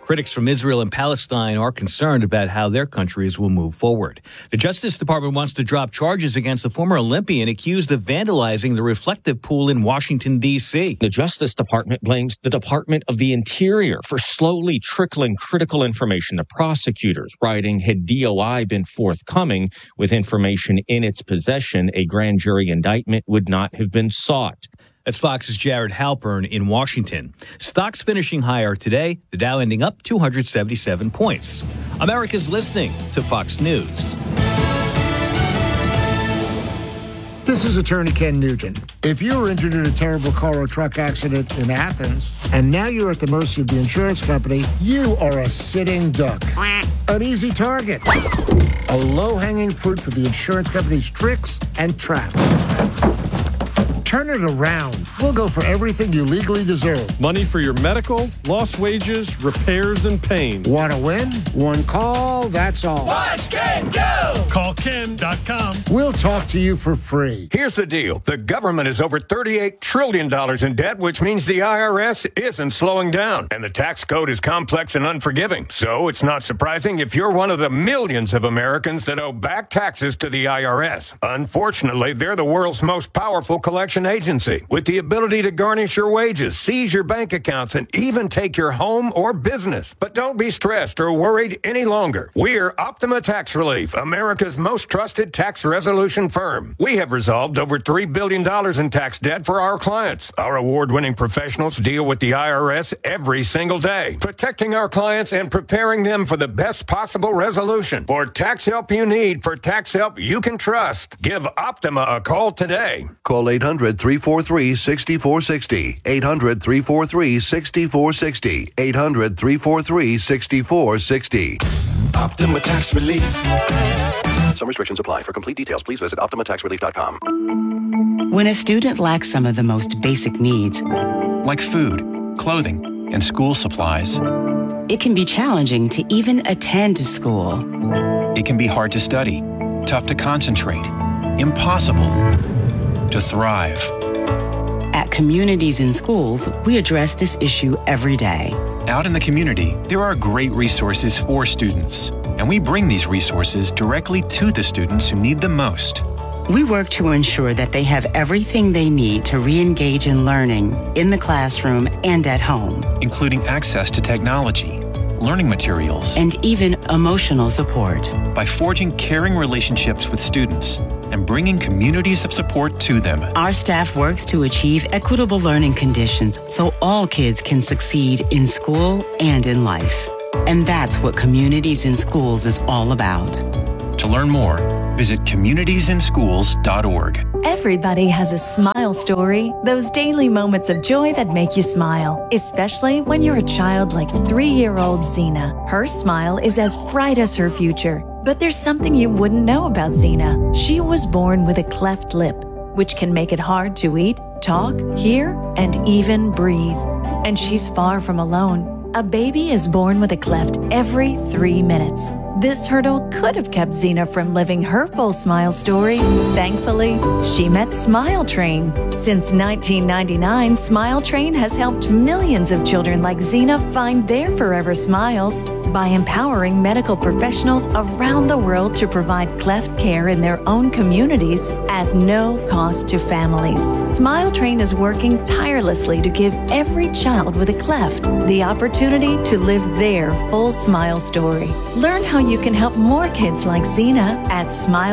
Critics from Israel and Palestine are concerned about how their countries will move forward. The Justice Department wants to drop charges against the former Olympian accused of vandalizing the reflective pool in Washington, D.C. The Justice Department blames the Department of the Interior for slowly trickling critical information to prosecutors, writing, had DOI been forthcoming with information in its possession, a grand jury indictment would not have been sought. That's Fox's Jared Halpern in Washington. Stocks finishing higher today, the Dow ending up 277 points. America's listening to Fox News. This is attorney Ken Nugent. If you were injured in a terrible car or truck accident in Athens, and now you're at the mercy of the insurance company, you are a sitting duck. An easy target. A low-hanging fruit for the insurance company's tricks and traps. Turn it around. We'll go for everything you legally deserve. Money for your medical, lost wages, repairs, and pain. Want to win? One call, that's all. Watch Ken go! Call Ken.com. We'll talk to you for free. Here's the deal. The government is over $38 trillion in debt, which means the IRS isn't slowing down. And the tax code is complex and unforgiving. So it's not surprising if you're one of the millions of Americans that owe back taxes to the IRS. Unfortunately, they're the world's most powerful collection agency with the ability to garnish your wages, seize your bank accounts, and even take your home or business. But don't be stressed or worried any longer. We're Optima Tax Relief, America's most trusted tax resolution firm. We have resolved over $3 billion in tax debt for our clients. Our award-winning professionals deal with the IRS every single day, protecting our clients and preparing them for the best possible resolution. For tax help you need, for tax help you can trust, give Optima a call today. Call 800-343-6460. 800-343-6460. 800-343-6460. Optima Tax Relief. Some restrictions apply. For complete details, please visit OptimaTaxRelief.com. When a student lacks some of the most basic needs, like food, clothing, and school supplies, it can be challenging to even attend school. It can be hard to study, tough to concentrate, impossible to thrive. At Communities in Schools, we address this issue every day. Out in the community, there are great resources for students, and we bring these resources directly to the students who need them most. We work to ensure that they have everything they need to re-engage in learning in the classroom and at home, including access to technology, learning materials, and even emotional support. By forging caring relationships with students and bringing communities of support to them, our staff works to achieve equitable learning conditions so all kids can succeed in school and in life. And that's what Communities in Schools is all about. To learn more, visit communitiesinschools.org. Everybody has a smile story, those daily moments of joy that make you smile, especially when you're a child like 3-year-old Zena. Her smile is as bright as her future. But there's something you wouldn't know about Zena. She was born with a cleft lip, which can make it hard to eat, talk, hear, and even breathe. And she's far from alone. A baby is born with a cleft every 3 minutes. This hurdle could have kept Zena from living her full smile story. Thankfully, she met Smile Train. Since 1999, Smile Train has helped millions of children like Zena find their forever smiles by empowering medical professionals around the world to provide cleft care in their own communities at no cost to families. Smile Train is working tirelessly to give every child with a cleft the opportunity to live their full smile story. Learn how you can help more kids like Zena at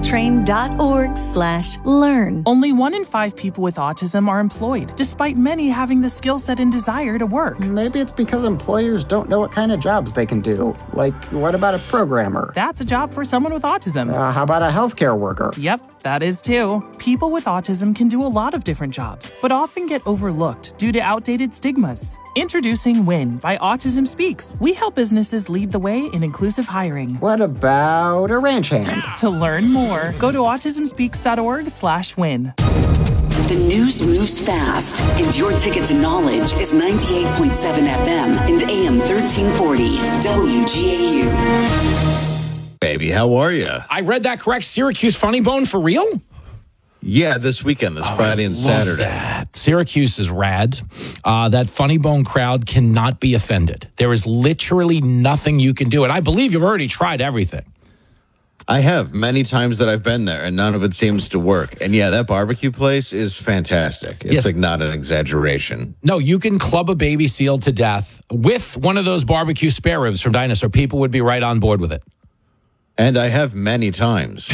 smiletrain.org/learn. Only 1 in 5 people with autism are employed, despite many having the skill set and desire to work. Maybe it's because employers don't know what kind of jobs they can do. Like, what about a programmer? That's a job for someone with autism. How about a healthcare worker? Yep, that is too. People with autism can do a lot of different jobs, but often get overlooked due to outdated stigmas. Introducing WIN by Autism Speaks. We help businesses lead the way in inclusive hiring. What about a ranch hand? To learn more, go to autismspeaks.org/win. The news moves fast, and your ticket to knowledge is 98.7 FM and AM 1340 WGAU. Baby, how are you? I read that correct. Syracuse Funny Bone for real? Yeah, this weekend, this Friday and Saturday. That. Syracuse is rad. That Funny Bone crowd cannot be offended. There is literally nothing you can do. And I believe you've already tried everything. I have many times that I've been there, and none of it seems to work. And yeah, that barbecue place is fantastic. It's like not an exaggeration. No, you can club a baby seal to death with one of those barbecue spare ribs from Dinosaur. People would be right on board with it. And I have many times.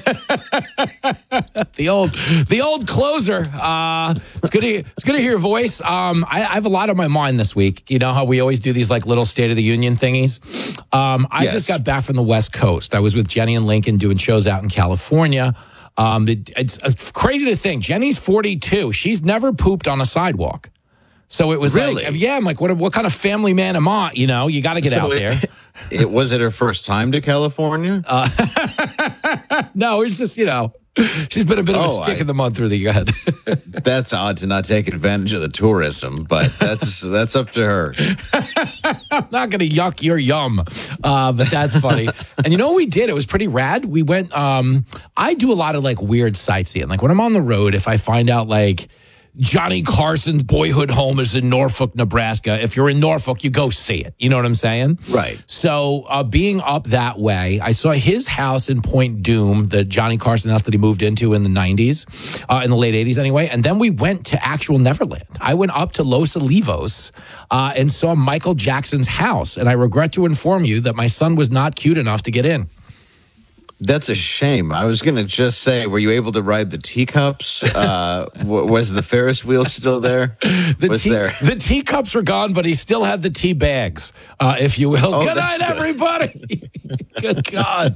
The old closer. It's good to hear your voice. I have a lot on my mind this week. You know how we always do these like little State of the Union thingies. I just got back from the West Coast. I was with Jenny and Lincoln doing shows out in California. It's crazy to think Jenny's 42. She's never pooped on a sidewalk. So it was really? Like, yeah, I'm like, what kind of family man am I? You know, you got to get out there. Was it her first time to California? No, it's just, you know, she's been a bit of a stick in the mud through the gut. That's odd to not take advantage of the tourism, but that's up to her. I'm not going to yuck your yum, but that's funny. And you know what we did? It was pretty rad. We went, I do a lot of like weird sightseeing. Like when I'm on the road, if I find out like Johnny Carson's boyhood home is in Norfolk, Nebraska. If you're in Norfolk, you go see it. You know what I'm saying? Right. So being up that way, I saw his house in Point Doom, the Johnny Carson house that he moved into in the 90s, in the late 80s anyway. And then we went to actual Neverland. I went up to Los Olivos and saw Michael Jackson's house. And I regret to inform you that my son was not cute enough to get in. That's a shame. I was going to just say, were you able to ride the teacups? Was the Ferris wheel still there? The teacups were gone, but he still had the tea bags, if you will. Good night, everybody. Good God.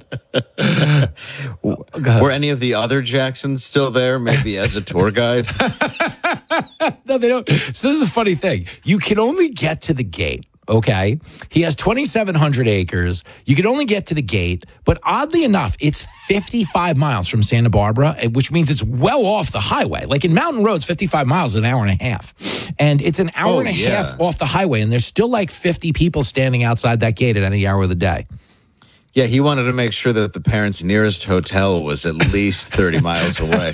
Were any of the other Jacksons still there, maybe as a tour guide? No, they don't. So this is a funny thing. You can only get to the gate. Okay. He has 2,700 acres. You can only get to the gate, but oddly enough, it's 55 miles from Santa Barbara, which means it's well off the highway. Like in mountain roads, 55 miles is an hour and a half. And it's an hour and a half off the highway, and there's still like 50 people standing outside that gate at any hour of the day. Yeah, he wanted to make sure that the parents' nearest hotel was at least 30 miles away.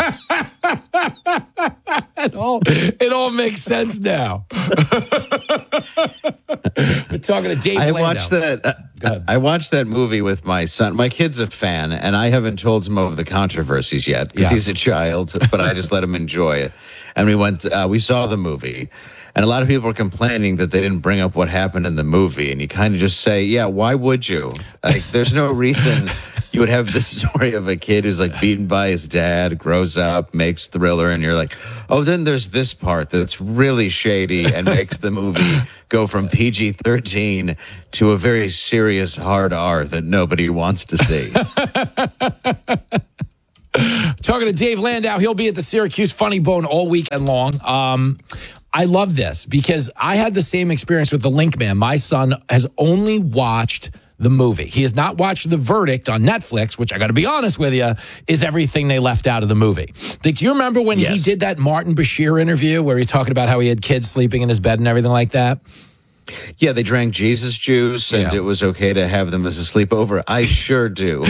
It all makes sense now. We're talking to Dave Landau. I watched that movie with my son. My kid's a fan, and I haven't told him of the controversies yet because he's a child, but I just let him enjoy it. And we saw the movie. And a lot of people are complaining that they didn't bring up what happened in the movie. And you kind of just say, yeah, why would you? Like, there's no reason you would have this story of a kid who's like beaten by his dad, grows up, makes Thriller, and you're like, oh, then there's this part that's really shady and makes the movie go from PG-13 to a very serious hard R that nobody wants to see. Talking to Dave Landau. He'll be at the Syracuse Funny Bone all weekend long. I love this because I had the same experience with The Link Man. My son has only watched the movie. He has not watched The Verdict on Netflix, which I got to be honest with you, is everything they left out of the movie. Do you remember when he did that Martin Bashir interview where he talked about how he had kids sleeping in his bed and everything like that? Yeah, they drank Jesus juice and it was okay to have them as a sleepover. I sure do.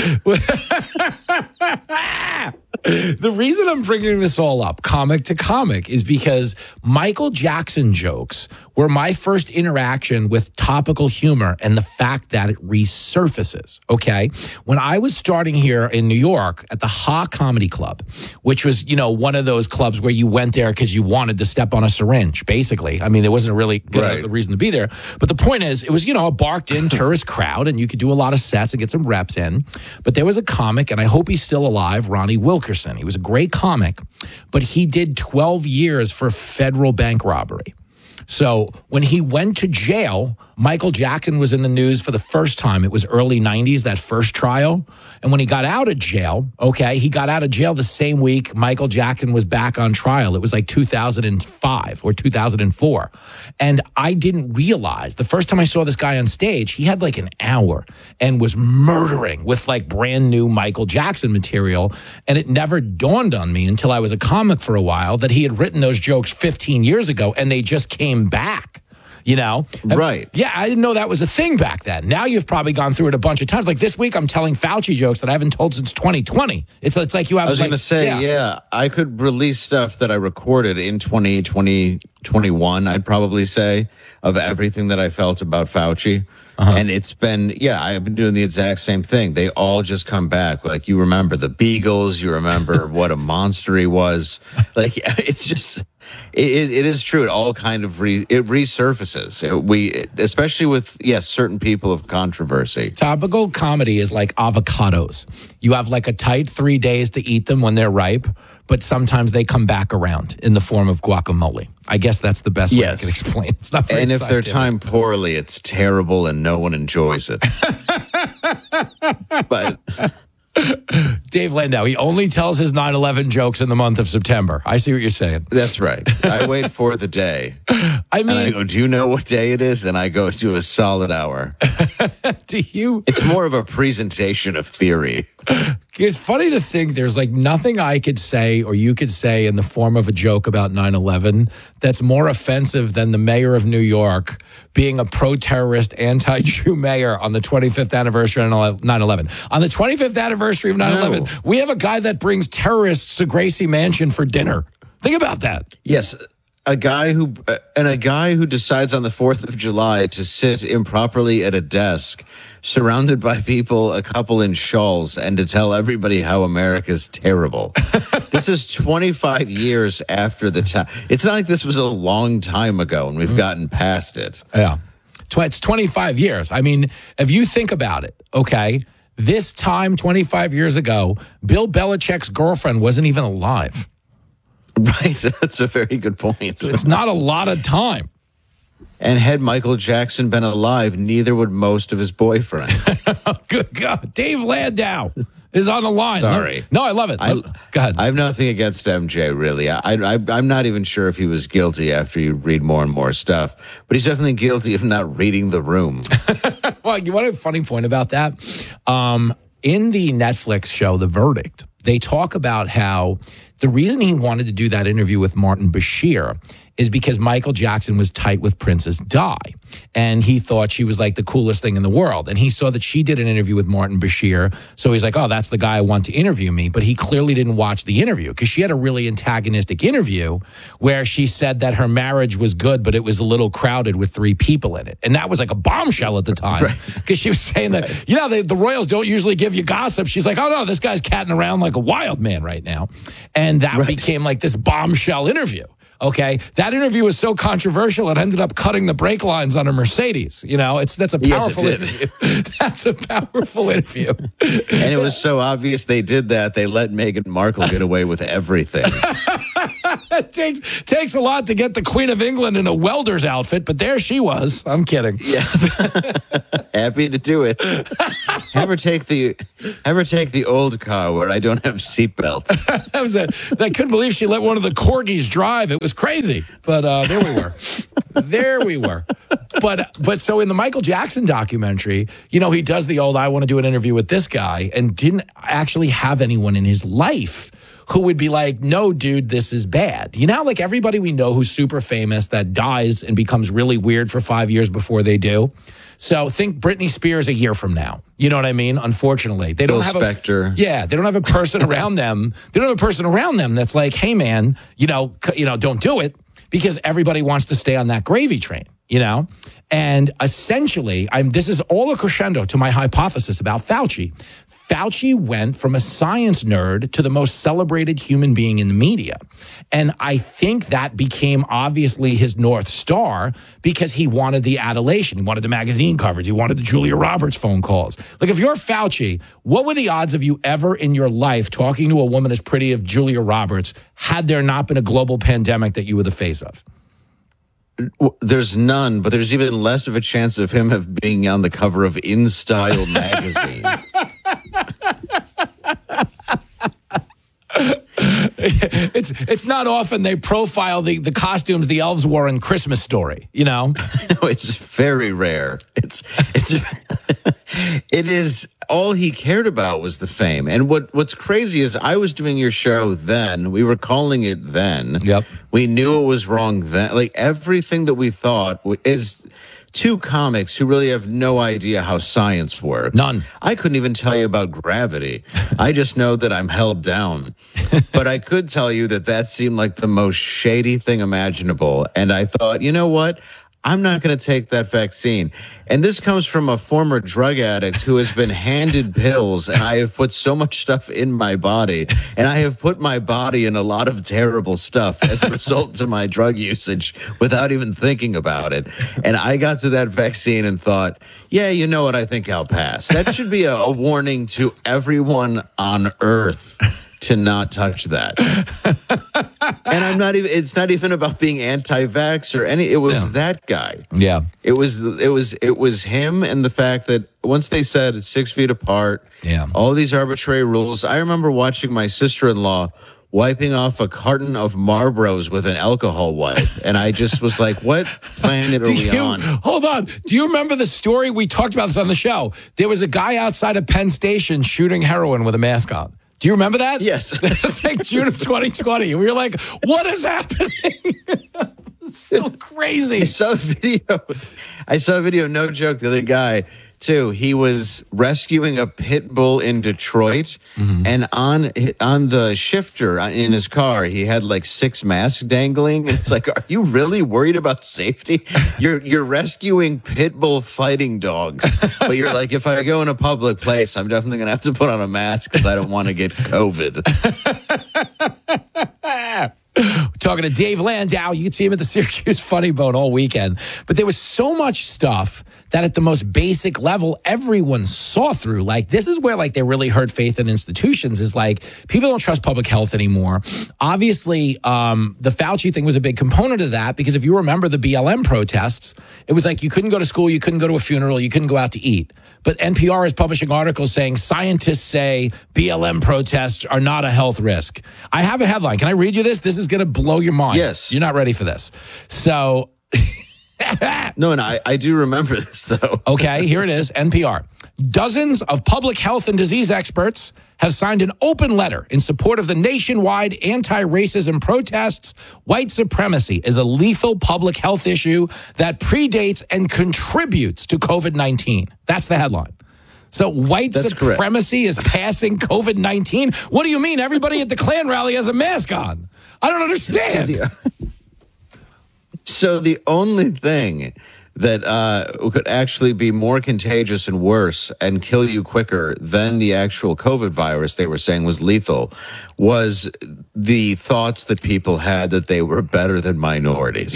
The reason I'm bringing this all up, comic to comic, is because Michael Jackson jokes were my first interaction with topical humor and the fact that it resurfaces, okay? When I was starting here in New York at the Ha Comedy Club, which was, you know, one of those clubs where you went there because you wanted to step on a syringe, basically. I mean, there wasn't a really good reason to be there. But the point is, it was, you know, a barked-in tourist crowd, and you could do a lot of sets and get some reps in. But there was a comic, and I hope he's still alive, Ronnie Wilkerson. He was a great comic, but he did 12 years for federal bank robbery. So when he went to jail, Michael Jackson was in the news for the first time. It was early 90s, that first trial. And when he got out of jail, he got out of jail the same week Michael Jackson was back on trial. It was like 2005 or 2004. And I didn't realize, the first time I saw this guy on stage, he had like an hour and was murdering with like brand new Michael Jackson material. And it never dawned on me until I was a comic for a while that he had written those jokes 15 years ago and they just came back. You know? Right. Yeah, I didn't know that was a thing back then. Now you've probably gone through it a bunch of times. Like this week, I'm telling Fauci jokes that I haven't told since 2020. It's like you have. I was going to say, I could release stuff that I recorded in 2021. I'd probably say of everything that I felt about Fauci. And it's been, I've been doing the exact same thing. They all just come back. Like, you remember the Beagles, you remember what a monster he was. Like, it's just, it is true. It all kind of resurfaces. Especially with, certain people of controversy. Topical comedy is like avocados. You have like a tight 3 days to eat them when they're ripe, but sometimes they come back around in the form of guacamole. I guess that's the best way I can explain. It's not very And if they're scientific. timed poorly, it's terrible and no one enjoys it. But Dave Landau, he only tells his 9/11 jokes in the month of September. I see what you're saying. That's right. I wait for the day. I mean, and I go, do you know what day it is? And I go to a solid hour. Do you? It's more of a presentation of theory. It's funny to think there's like nothing I could say or you could say in the form of a joke about 9/11 that's more offensive than the mayor of New York being a pro-terrorist, anti-Jew mayor on the 25th anniversary of 9/11. On the 25th anniversary of 9/11, we have a guy that brings terrorists to Gracie Mansion for dinner. Think about that. Yes. A guy who decides on the 4th of July to sit improperly at a desk surrounded by people, a couple in shawls, and to tell everybody how America's terrible. This is 25 years after the time. It's not like this was a long time ago and we've gotten past it. Yeah. It's 25 years. I mean, if you think about it, okay, this time 25 years ago, Bill Belichick's girlfriend wasn't even alive. Right. That's a very good point. So it's not a lot of time. And had Michael Jackson been alive, neither would most of his boyfriends. Good God. Dave Landau is on the line. Sorry. No, I love it. Go ahead. I have nothing against MJ, really. I'm not even sure if he was guilty after you read more and more stuff, but he's definitely guilty of not reading the room. Well, you want a funny point about that? In the Netflix show, The Verdict, they talk about how the reason he wanted to do that interview with Martin Bashir is because Michael Jackson was tight with Princess Di. And he thought she was like the coolest thing in the world. And he saw that she did an interview with Martin Bashir. So he's like, oh, that's the guy I want to interview me. But he clearly didn't watch the interview because she had a really antagonistic interview where she said that her marriage was good, but it was a little crowded with 3 people in it. And that was like a bombshell at the time because she was saying that, the Royals don't usually give you gossip. She's like, oh, no, this guy's catting around like a wild man right now. And that became like this bombshell interview. Okay, that interview was so controversial it ended up cutting the brake lines on a Mercedes. That's a powerful interview. That's a powerful interview. And it was so obvious they did that, they let Meghan Markle get away with everything. It takes a lot to get the Queen of England in a welder's outfit, but there she was. I'm kidding. Yeah. Happy to do it. Ever take the old car where I don't have seatbelts? That was it. I couldn't believe she let one of the corgis drive. It was crazy, but there we were. There we were. But so in the Michael Jackson documentary, he does the old, I want to do an interview with this guy, and didn't actually have anyone in his life who would be like, no, dude, this is bad. Like everybody we know who's super famous that dies and becomes really weird for 5 years before they do. So think Britney Spears a year from now. You know what I mean? Unfortunately, they don't have Spector. They don't have a person around them. They don't have a person around them that's like, hey, man, don't do it, because everybody wants to stay on that gravy train. And essentially, this is all a crescendo to my hypothesis about Fauci. Fauci went from a science nerd to the most celebrated human being in the media. And I think that became obviously his North Star because he wanted the adulation. He wanted the magazine covers. He wanted the Julia Roberts phone calls. Like, if you're Fauci, what were the odds of you ever in your life talking to a woman as pretty as Julia Roberts had there not been a global pandemic that you were the face of? There's none, but there's even less of a chance of him being on the cover of In Style magazine. It's not often they profile the costumes the elves wore in Christmas Story, No, it's very rare. It is all he cared about was the fame. And what's crazy is I was doing your show then. We were calling it then. Yep. We knew it was wrong then. Like everything that we thought is two comics who really have no idea how science works. None. I couldn't even tell you about gravity. I just know that I'm held down. But I could tell you that seemed like the most shady thing imaginable. And I thought, you know what? I'm not going to take that vaccine. And this comes from a former drug addict who has been handed pills, and I have put so much stuff in my body, and I have put my body in a lot of terrible stuff as a result of my drug usage without even thinking about it. And I got to that vaccine and thought, yeah, you know what? I think I'll pass. That should be a warning to everyone on Earth to not touch that. And it's not even about being anti-vax or any, it was that guy. Yeah. It was him, and the fact that once they said it's 6 feet apart, all these arbitrary rules. I remember watching my sister-in-law wiping off a carton of Marlboros with an alcohol wipe. And I just was like, what planet are we on? Hold on. Do you remember the story? We talked about this on the show. There was a guy outside of Penn Station shooting heroin with a mask on. Do you remember that? Yes. It's like June of 2020. We were like, what is happening? It's so crazy. I saw a video, no joke, the other guy, too. He was rescuing a pit bull in Detroit, and on the shifter in his car, he had like 6 masks dangling. It's like, are you really worried about safety? You're rescuing pit bull fighting dogs, but you're like, if I go in a public place, I'm definitely going to have to put on a mask because I don't want to get COVID. Talking to Dave Landau. You can see him at the Syracuse Funny Bone all weekend. But there was so much stuff that at the most basic level, everyone saw through. Like, this is where, like, they really hurt faith in institutions, is like, people don't trust public health anymore. Obviously, the Fauci thing was a big component of that, because if you remember the BLM protests, it was like you couldn't go to school, you couldn't go to a funeral, you couldn't go out to eat. But NPR is publishing articles saying scientists say BLM protests are not a health risk. I have a headline. Can I read you this? This is going to blow your mind. Yes. You're not ready for this. So... No, and I do remember this, though. Okay, here it is, NPR. Dozens of public health and disease experts have signed an open letter in support of the nationwide anti-racism protests. White supremacy is a lethal public health issue that predates and contributes to COVID-19. That's the headline. So white supremacy is passing COVID-19? What do you mean? Everybody at the Klan rally has a mask on. I don't understand. So the only thing that could actually be more contagious and worse and kill you quicker than the actual COVID virus they were saying was lethal was the thoughts that people had that they were better than minorities.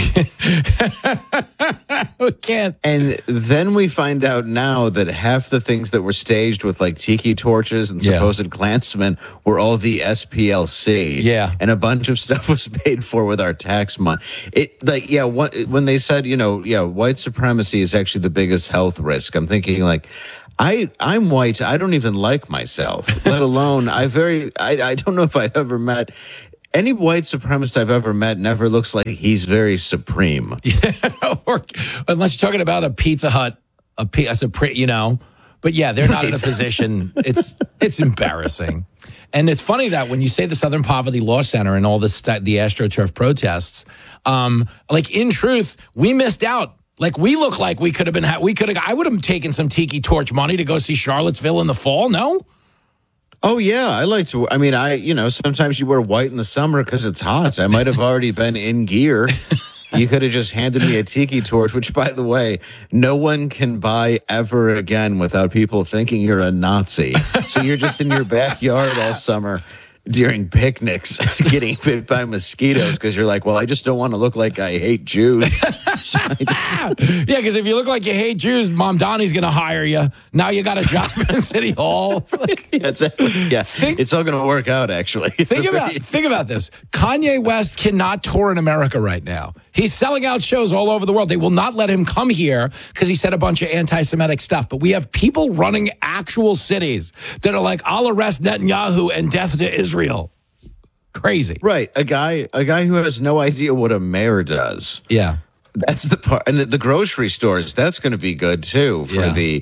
We can't. And then we find out now that half the things that were staged with like tiki torches and supposed Klansmen were all the SPLC. Yeah. And a bunch of stuff was paid for with our tax money. When they said, white supremacy is actually the biggest health risk, I'm thinking like, I'm white. I don't even like myself, let alone I don't know if I've ever met any white supremacist I've ever met. Never looks like he's very supreme. Or, unless you're talking about a Pizza Hut, but yeah, they're not in a position. It's embarrassing. And it's funny that when you say the Southern Poverty Law Center and all this, the AstroTurf protests, like in truth, we missed out. Like, we look like we could have been, I would have taken some tiki torch money to go see Charlottesville in the fall, no? Oh, yeah. I like to, sometimes you wear white in the summer because it's hot. I might have already been in gear. You could have just handed me a tiki torch, which, by the way, no one can buy ever again without people thinking you're a Nazi. So you're just in your backyard all summer during picnics getting bit by mosquitoes because you're like, well, I just don't want to look like I hate Jews. Yeah, because if you look like you hate Jews, Mom Donnie's going to hire you. Now you got a job in City Hall. It's all going to work out, actually. Think about this. Kanye West cannot tour in America right now. He's selling out shows all over the world. They will not let him come here because he said a bunch of anti-Semitic stuff. But we have people running actual cities that are like, I'll arrest Netanyahu and death to Israel. Crazy. Right. A guy who has no idea what a mayor does. Yeah. That's the part. And the grocery stores, that's going to be good, too, for the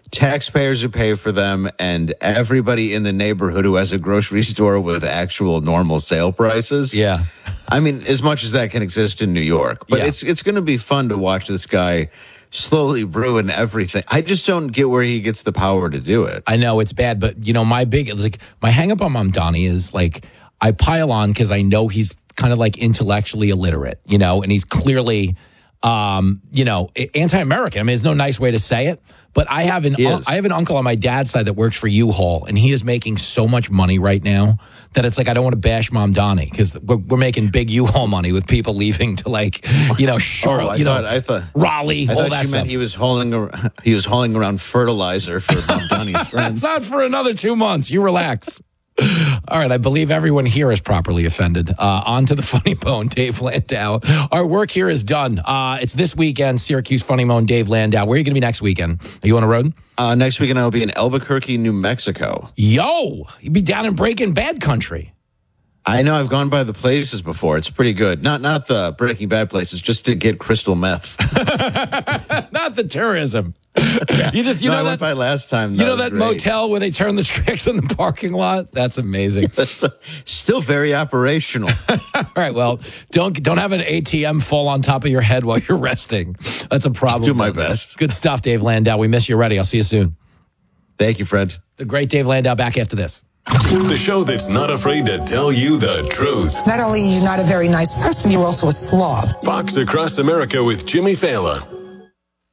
taxpayers who pay for them, and everybody in the neighborhood who has a grocery store with actual normal sale prices. Yeah. I mean, as much as that can exist in New York. But Yeah. it's going to be fun to watch this guy slowly ruin everything. I just don't get where he gets the power to do it. I know it's bad, but my hang up on Mamdani is like, I pile on because I know he's kind of like intellectually illiterate, and he's clearly, anti-American. I mean, there's no nice way to say it, but I have an uncle on my dad's side that works for U-Haul, and he is making so much money right now that it's like, I don't want to bash Mamdani because we're making big U-Haul money with people leaving to Charlotte, I thought Raleigh, I all thought that you stuff. meant he was hauling around fertilizer for Mamdani's friends. That's not for another 2 months. You relax. All right, I believe everyone here is properly offended. On to the Funny Bone, Dave Landau. Our work here is done. It's this weekend, Syracuse Funny Bone, Dave Landau. Where are you going to be next weekend? Are you on the road? Next weekend, I'll be in Albuquerque, New Mexico. Yo, you'd be down in Breaking Bad country. I know, I've gone by the places before. It's pretty good. Not the Breaking Bad places, just to get crystal meth. Not the tourism. You just, I went by last time. That motel where they turn the tricks in the parking lot? That's amazing. That's still very operational. All right, well, don't have an ATM fall on top of your head while you're resting. That's a problem. Do my best. Good stuff, Dave Landau. We miss you already. I'll see you soon. Thank you, Fred. The great Dave Landau back after this. The show that's not afraid to tell you the truth. Not only are you not a very nice person, you're also a slob. Fox Across America with Jimmy Fallon.